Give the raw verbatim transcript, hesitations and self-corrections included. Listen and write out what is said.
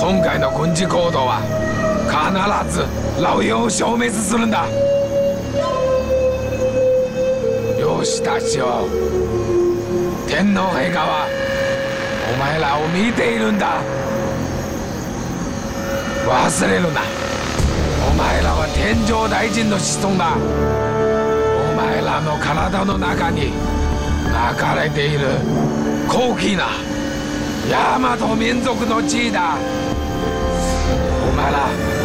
今回の軍事行動は必ずラオウを消滅するんだ。漁師たちよ、天皇陛下はお前らを見ているんだ。忘れるな。お前らは天上大臣の子孫だ。お前らの体の中に流れている高貴な大和民族の地位だ。お前ら